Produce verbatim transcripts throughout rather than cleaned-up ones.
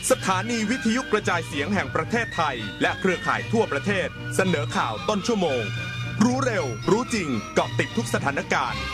สถานีวิทยุกระจายเสียงแห่งประเทศไทยและเครือข่ายทั่วประเทศเสนอข่าวต้นชั่วโมงรู้เร็วรู้จริงเกาะติดทุกสถานการณ์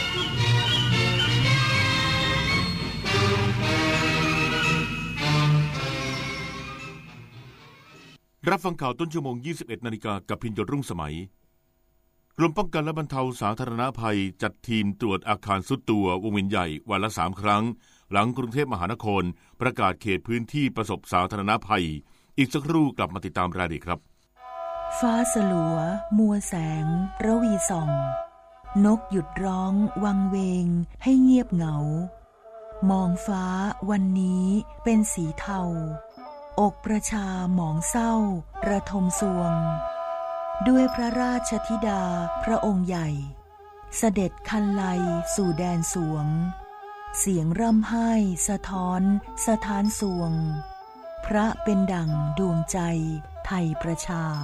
รับฟังข่าวต้นชั่วโมง ยี่สิบเอ็ดนาฬิกา กับพิญญรุ่งสมัยกรมป้องกันและบรรเทาสาธารณภัยจัดทีมตรวจอาคารทรุดตัววงเวียนใหญ่วันละสามครั้งหลังกรุงเทพมหานครประกาศเขตพื้นที่ประสบสาธารณภัยอีกสักครู่กลับมาติดตามรายละเอียดครับฟ้าสลัวมัวแสงระวีส่องนกหยุดร้องวังเวงให้เงียบเหงามองฟ้าวันนี้เป็นสีเทาอกประชาหมองเศร้าระทมสวงด้วยพระราชธิดาพระองค์ใหญ่เสด็จคันไลสู่แดนสวงเสียงร่ำไห้สะท้อนสะท้านสวงพระเป็นดั่งดวงใจไทยประชา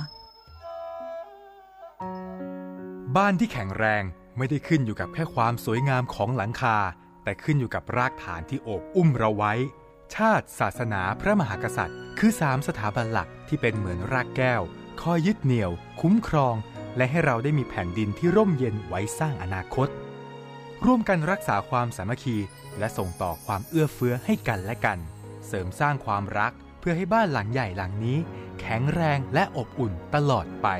บ้านที่แข็งแรงไม่ได้ขึ้นอยู่กับแค่ความสวยงามของหลังคาแต่ขึ้นอยู่กับรากฐานที่โอบอุ้มเราไว้ชาติศาสนาพระมหากษัตริย์คือสามสถาบันหลักที่เป็นเหมือนรากแก้วคอยยึดเหนี่ยวคุ้มครองและให้เราได้มีแผ่นดินที่ร่มเย็นไว้สร้างอนาคตร่วมกันรักษาความสามัคคีและส่งต่อความเอื้อเฟื้อให้กันและกันเสริมสร้างความรักเพื่อให้บ้านหลังใหญ่หลังนี้แข็งแรงและอบอุ่นตลอดไป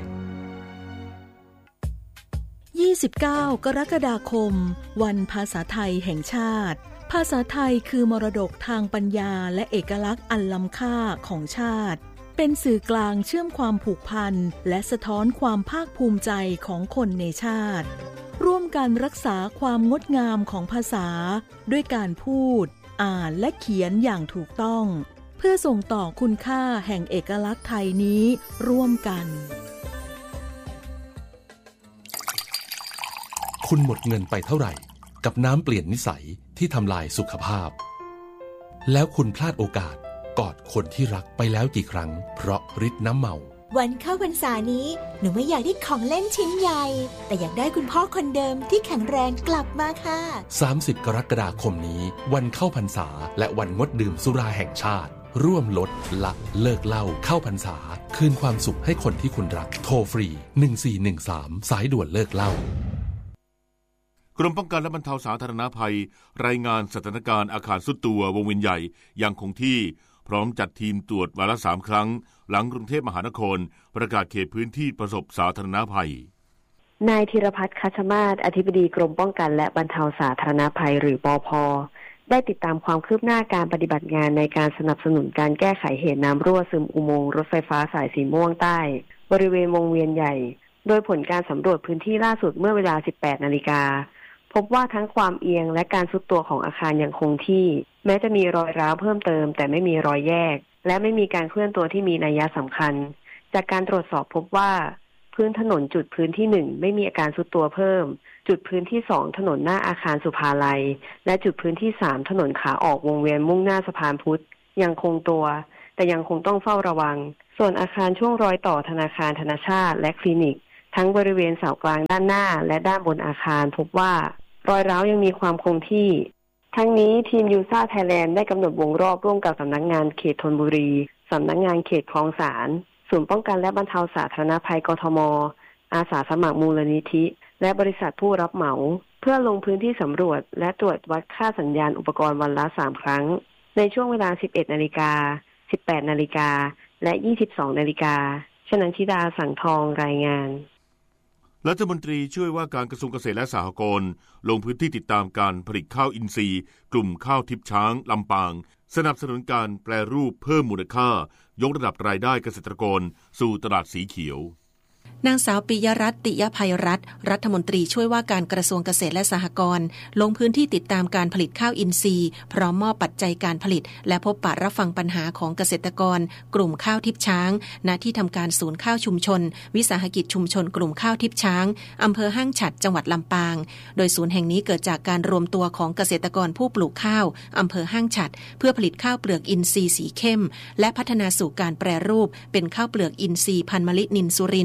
ยี่สิบเก้ากรกฎาคมวันภาษาไทยแห่งชาติภาษาไทยคือมรดกทางปัญญาและเอกลักษณ์อันล้ำค่าของชาติเป็นสื่อกลางเชื่อมความผูกพันและสะท้อนความภาคภูมิใจของคนในชาติร่วมกันรักษาความงดงามของภาษาด้วยการพูดอ่านและเขียนอย่างถูกต้องเพื่อส่งต่อคุณค่าแห่งเอกลักษณ์ไทยนี้ร่วมกันคุณหมดเงินไปเท่าไหร่กับน้ำเปลี่ยนนิสัยที่ทำลายสุขภาพแล้วคุณพลาดโอกาสกอดคนที่รักไปแล้วกี่ครั้งเพราะฤทธิ์น้ำเมาวันเข้าพรรษานี้หนูไม่อยากได้ของเล่นชิ้นใหญ่แต่อยากได้คุณพ่อคนเดิมที่แข็งแรงกลับมาค่ะสามสิบกรกฎาคมนี้วันเข้าพรรษาและวันงดดื่มสุราแห่งชาติร่วมลดละเลิกเหล้าเข้าพรรษาคืนความสุขให้คนที่คุณรักโทรฟรีหนึ่งสี่หนึ่งสามสายด่วนเลิกเหล้ากรมป้องกันและบรรเทาสาธารณภัยรายงานสถานการณ์อาคารทรุดตัววงเวียนใหญ่ยังคงที่พร้อมจัดทีมตรวจวันละสามครั้งหลังกรุงเทพมหานครประกาศเขตพื้นที่ประสบสาธารณภัยนายธีรพัฒน์คัชมาศอธิบดีกรมป้องกันและบรรเทาสาธารณภัยหรือปภ.ได้ติดตามความคืบหน้าการปฏิบัติงานในการสนับสนุนการแก้ไขเหตุน้ำรั่วซึมอุโมงค์รถไฟฟ้าสายสีม่วงใต้บริเวณวงเวียนใหญ่โดยผลการสำรวจพื้นที่ล่าสุดเมื่อเวลา สิบแปดนาฬิกาพบว่าทั้งความเอียงและการทรุดตัวของอาคารยังคงที่แม้จะมีรอยร้าวเพิ่มเติมแต่ไม่มีรอยแยกและไม่มีการเคลื่อนตัวที่มีนัยสำคัญจากการตรวจสอบพบว่าพื้นถนนจุดพื้นที่หนึ่งไม่มีอาการทรุดตัวเพิ่มจุดพื้นที่สองถนนหน้าอาคารสุภาลัยและจุดพื้นที่สามถนนขาออกวงเวียนมุ่งหน้าสะพานพุทธยังคงตัวแต่ยังคงต้องเฝ้าระวังส่วนอาคารช่วงรอยต่อธนาคารธนชาติและคลินิกทั้งบริเวณเสากลางด้านหน้าและด้านบนอาคารพบว่ารอยร้าวยังมีความคงที่ทั้งนี้ทีมยูซ่าไทยแลนด์ได้กำหนดวงรอบร่วมกับสำนักงานเขตธนบุรีสำนักงานเขตคลองสารศูนย์ป้องกันและบรรเทาสาธารณภัยกทม.อาสาสมัครมูลนิธิและบริษัทผู้รับเหมาเพื่อลงพื้นที่สำรวจและตรวจวัดค่าสัญญาณอุปกรณ์วันละสามครั้งในช่วงเวลา สิบเอ็ดนาฬิกา สิบแปดนาฬิกาและ ยี่สิบสองนาฬิกาชนันชิดาสังทองรายงานรัฐมนตรีช่วยว่าการกระทรวงเกษตรและสหกรณ์ลงพื้นที่ติดตามการผลิตข้าวอินทรีย์กลุ่มข้าวทิพย์ช้างลำปางสนับสนุนการแปรรูปเพิ่มมูลค่ายกระดับรายได้เกษตรกรสู่ตลาดสีเขียวนางสาวปิยรัตน์ติยภัยรัตน์รัฐมนตรีช่วยว่าการกระทรวงเกษตรและสหกรณ์ลงพื้นที่ติดตามการผลิตข้าวอินทรีย์พร้อมมอบปัจจัยการผลิตและพบปะรับฟังปัญหาของเกษตรกรกลุ่มข้าวทิพย์ช้างณที่ทำการศูนย์ข้าวชุมชนวิสาหกิจชุมชนกลุ่มข้าวทิพย์ช้างอำเภอห้างฉัตรจังหวัดลำปางโดยศูนย์แห่งนี้เกิดจากการรวมตัวของเกษตรกรผู้ปลูกข้าวอำเภอห้างฉัตรเพื่อผลิตข้าวเปลือกอินทรีย์สีเข้มและพัฒนาสู่การแปรรูปเป็นข้าวเปลือกอินทรีย์พันธุ์มะลินินสุรินทร์ม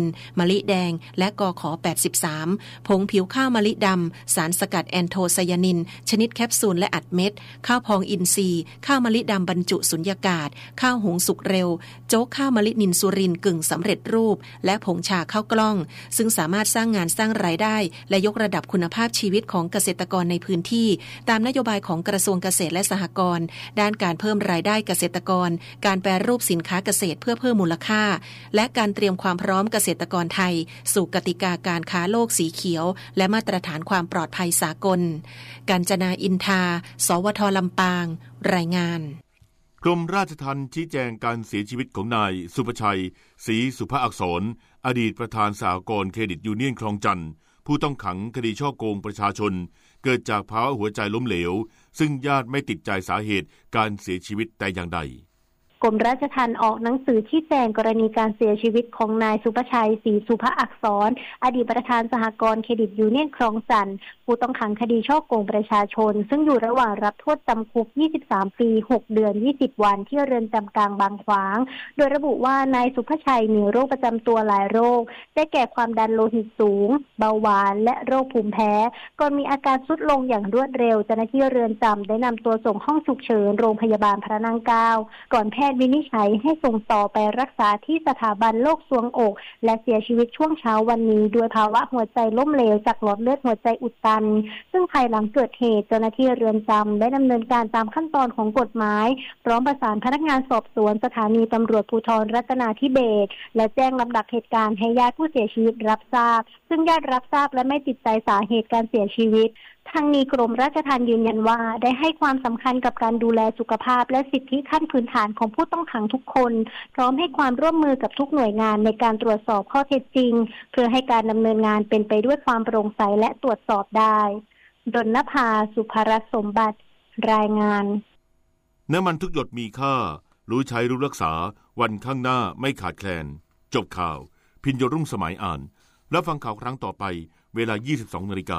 ะลิแดงและกขแปดสิบสามผงผิวข้าวมะลิดำสารสกัดแอนโทไซยานินชนิดแคปซูลและอัดเม็ดข้าวพองอินทรีย์ข้าวมะลิดำบรรจุสุญญากาศข้าวหุงสุกเร็วโจ๊กข้าวมะลินินสุรินกึ่งสำเร็จรูปและผงชาข้าวกล้องซึ่งสามารถสร้างงานสร้างรายได้และยกระดับคุณภาพชีวิตของเกษตรกรในพื้นที่ตามนโยบายของกระทรวงเกษตรและสหกรณ์ด้านการเพิ่มรายได้เกษตรกรการแปรรูปสินค้าเกษตรเพื่อเพิ่มมูลค่าและการเตรียมความพร้อมเกษตรกรไทยสู่กติกาการค้าโลกสีเขียวและมาตรฐานความปลอดภัยสากลกาญจนาอินทาสวทลำปางรายงานกรมราชทัณฑ์ชี้แจงการเสียชีวิตของนายสุภชัยศรีสุภอักษรอดีตประธานสหกรณ์เครดิตยูเนียนคลองจันทน์ผู้ต้องขังคดีฉ้อโกงประชาชนเกิดจากภาวะหัวใจล้มเหลวซึ่งญาติไม่ติดใจสาเหตุการเสียชีวิตแต่อย่างใดกรมราชทัณฑ์ออกหนังสือชี้แจงกรณีการเสียชีวิตของนายสุภชัยศรีสุภอักษรอดีตประธานสหกรณ์เครดิตยูเนียนคลองจันทน์ผู้ต้องขังคดีฉ้อโกงประชาชนซึ่งอยู่ระหว่างรับโทษจำคุกยี่สิบสามปีหกเดือนยี่สิบวันที่เรือนจำกลางบางขวางโดยระบุว่านายสุภชัยมีโรคประจำตัวหลายโรคได้แก่ความดันโลหิตสูงเบาหวานและโรคภูมิแพ้ก่อนมีอาการทรุดลงอย่างรวดเร็วเจ้าหน้าที่เรือนจำได้นำตัวส่งห้องฉุกเฉินโรงพยาบาลพระนั่งเกล้าก่อนแพทย์วินิจฉัยให้ส่งต่อไปรักษาที่สถาบันโรคทรวงอกและเสียชีวิตช่วงเช้าวันนี้ด้วยภาวะหัวใจล้มเหลวจากหลอดเลือดหัวใจอุดตันซึ่งภายหลังเกิดเหตุเจ้าหน้าที่เรือนจำได้ดำเนินการตามขั้นตอนของกฎหมายพร้อมประสานพนักงานสอบสวนสถานีตำรวจภูธรรัตนาธิเบศรและแจ้งลำดับเหตุการณ์ให้ญาติผู้เสียชีวิตรับทราบซึ่งญาติรับทราบและไม่ติดใจสาเหตุการเสียชีวิตทางนี้กรมราชทัณฑ์ยืนยันว่าได้ให้ความสำคัญกับการดูแลสุขภาพและสิทธิขั้นพื้นฐานของผู้ต้องขังทุกคนพร้อมให้ความร่วมมือกับทุกหน่วยงานในการตรวจสอบข้อเท็จจริงเพื่อให้การดำเนินงานเป็นไปด้วยความโปร่งใสและตรวจสอบได้ดลนภาสุภรัตน์สมบัติรายงานน้ำมันทุกหยดมีค่ารู้ใช้รู้รักษาวันข้างหน้าไม่ขาดแคลนจบข่าวพิญญรุ่งสมัยอ่านแล้วฟังข่าวครั้งต่อไปเวลา ยี่สิบสองนาฬิกา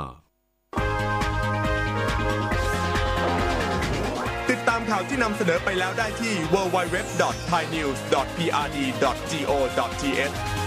ติดตามข่าวที่นำเสนอไปแล้วได้ที่ ดับเบิลยู ดับเบิลยู ดับเบิลยู ดอท ไทยนิวส์ ดอท พี อาร์ ดี ดอท จี โอ ดอท ที เอช